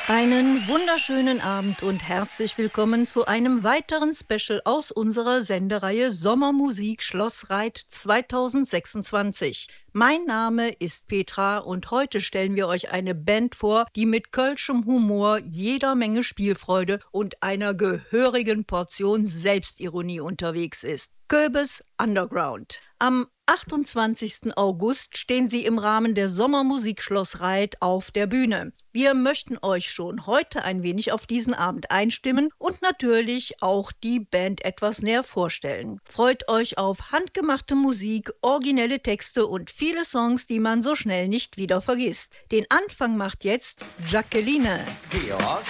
Einen wunderschönen Abend und herzlich willkommen zu einem weiteren Special aus unserer Sendereihe Sommermusik Schloss Reit 2026. Mein Name ist Petra und heute stellen wir euch eine Band vor, die mit kölschem Humor, jeder Menge Spielfreude und einer gehörigen Portion Selbstironie unterwegs ist. Köbes Underground. Am 28. August stehen sie im Rahmen der Sommermusik Schloss Reit auf der Bühne. Wir möchten euch schon heute ein wenig auf diesen Abend einstimmen und natürlich auch die Band etwas näher vorstellen. Freut euch auf handgemachte Musik, originelle Texte und viele Songs, die man so schnell nicht wieder vergisst. Den Anfang macht jetzt Jacqueline. Georg.